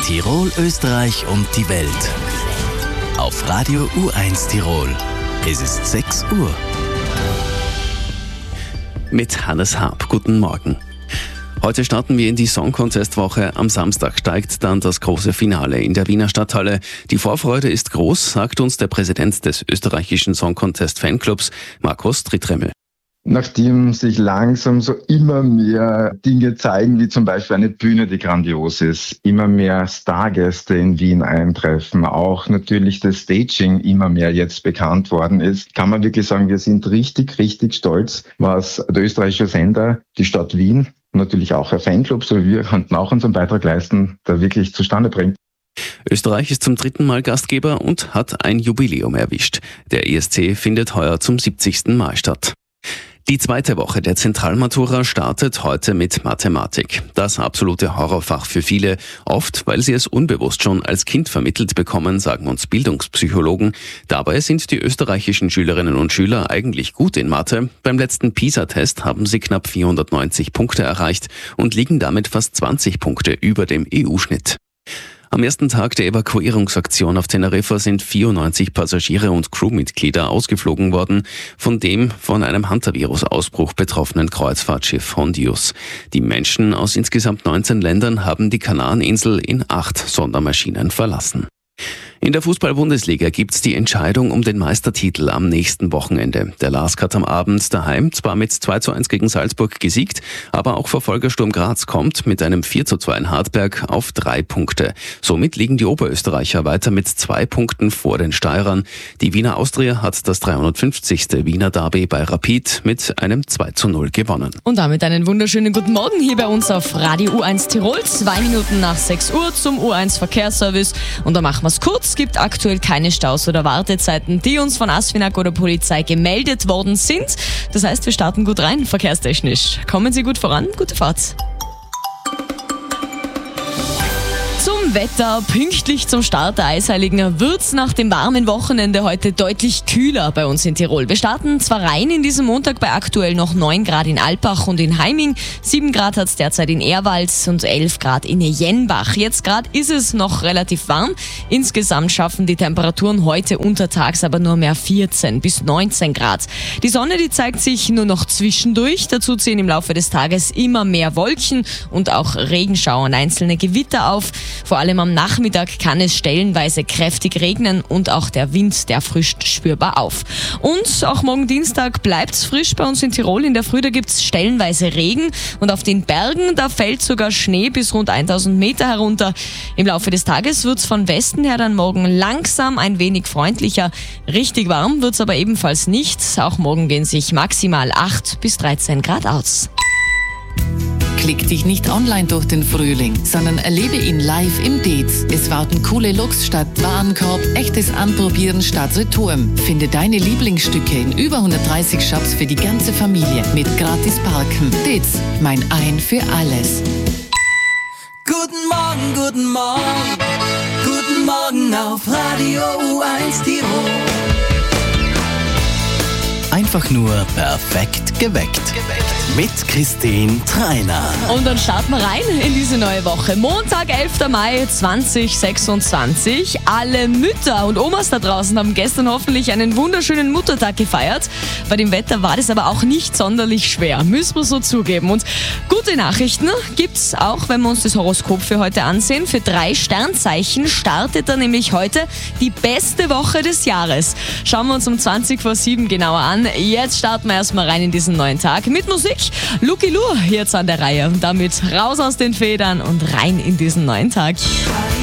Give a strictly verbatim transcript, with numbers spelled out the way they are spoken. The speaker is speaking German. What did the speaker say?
Tirol, Österreich und die Welt. Auf Radio U eins Tirol. Es ist sechs Uhr. Mit Hannes Haab. Guten Morgen. Heute starten wir in die Song Contest Woche. Am Samstag steigt dann das große Finale in der Wiener Stadthalle. Die Vorfreude ist groß, sagt uns der Präsident des österreichischen Song Contest Fanclubs, Markus Trittremmel. Nachdem sich langsam so immer mehr Dinge zeigen, wie zum Beispiel eine Bühne, die grandios ist, immer mehr Stargäste in Wien eintreffen, auch natürlich das Staging immer mehr jetzt bekannt worden ist, kann man wirklich sagen, wir sind richtig, richtig stolz, was der österreichische Sender, die Stadt Wien, und natürlich auch der Fanclub, so wie wir konnten auch unseren Beitrag leisten, da wirklich zustande bringt. Österreich ist zum dritten Mal Gastgeber und hat ein Jubiläum erwischt. Der E S C findet heuer zum siebzigsten Mal statt. Die zweite Woche der Zentralmatura startet heute mit Mathematik. Das absolute Horrorfach für viele, oft weil sie es unbewusst schon als Kind vermittelt bekommen, sagen uns Bildungspsychologen. Dabei sind die österreichischen Schülerinnen und Schüler eigentlich gut in Mathe. Beim letzten PISA-Test haben sie knapp vierhundertneunzig Punkte erreicht und liegen damit fast zwanzig Punkte über dem E U-Schnitt. Am ersten Tag der Evakuierungsaktion auf Teneriffa sind vierundneunzig Passagiere und Crewmitglieder ausgeflogen worden, von dem von einem Hantavirus-Ausbruch betroffenen Kreuzfahrtschiff Hondius. Die Menschen aus insgesamt neunzehn Ländern haben die Kanareninsel in acht Sondermaschinen verlassen. In der Fußball-Bundesliga gibt's die Entscheidung um den Meistertitel am nächsten Wochenende. Der LASK hat am Abend daheim zwar mit zwei zu eins gegen Salzburg gesiegt, aber auch Verfolger Sturm Graz kommt mit einem vier zu zwei in Hartberg auf drei Punkte. Somit liegen die Oberösterreicher weiter mit zwei Punkten vor den Steirern. Die Wiener Austria hat das dreihundertfünfzigste Wiener Derby bei Rapid mit einem zwei zu null gewonnen. Und damit einen wunderschönen guten Morgen hier bei uns auf Radio U eins Tirol. Zwei Minuten nach sechs Uhr zum U eins Verkehrsservice. Und da machen wir's kurz. Es gibt aktuell keine Staus oder Wartezeiten, die uns von ASFINAG oder Polizei gemeldet worden sind. Das heißt, wir starten gut rein, verkehrstechnisch. Kommen Sie gut voran, gute Fahrt. Zum Wetter, pünktlich zum Start der Eisheiligen wird's nach dem warmen Wochenende heute deutlich kühler bei uns in Tirol. Wir starten zwar rein in diesem Montag bei aktuell noch neun Grad in Alpbach und in Heiming, sieben Grad hat's derzeit in Erwals und elf Grad in Jenbach. Jetzt gerade ist es noch relativ warm. Insgesamt schaffen die Temperaturen heute untertags aber nur mehr vierzehn bis neunzehn Grad. Die Sonne, die zeigt sich nur noch zwischendurch. Dazu ziehen im Laufe des Tages immer mehr Wolken und auch Regenschauer und einzelne Gewitter auf. Vor allem am Nachmittag kann es stellenweise kräftig regnen und auch der Wind, der frischt spürbar auf. Und auch morgen Dienstag bleibt's frisch bei uns in Tirol. In der Früh, da gibt's stellenweise Regen und auf den Bergen, da fällt sogar Schnee bis rund tausend Meter herunter. Im Laufe des Tages wird's von Westen her dann morgen langsam ein wenig freundlicher. Richtig warm wird's aber ebenfalls nicht. Auch morgen gehen sich maximal acht bis dreizehn Grad aus. Klick dich nicht online durch den Frühling, sondern erlebe ihn live im Deez. Es warten coole Looks statt Warenkorb, echtes Anprobieren statt Retouren. Finde deine Lieblingsstücke in über hundertdreißig Shops für die ganze Familie mit gratis Parken. Deez, mein Ein für alles. Guten Morgen, guten Morgen, guten Morgen auf Radio U eins Tirol. Einfach nur perfekt geweckt. Mit Christine Treiner. Und dann starten wir rein in diese neue Woche. Montag, elfter Mai zweitausendsechsundzwanzig. Alle Mütter und Omas da draußen haben gestern hoffentlich einen wunderschönen Muttertag gefeiert. Bei dem Wetter war das aber auch nicht sonderlich schwer, müssen wir so zugeben. Und gute Nachrichten gibt's auch, wenn wir uns das Horoskop für heute ansehen. Für drei Sternzeichen startet dann nämlich heute die beste Woche des Jahres. Schauen wir uns um zwanzig vor sieben genauer an. Jetzt starten wir erstmal rein in diesen neuen Tag mit Musik. Lucky Lou jetzt an der Reihe. Und damit raus aus den Federn und rein in diesen neuen Tag.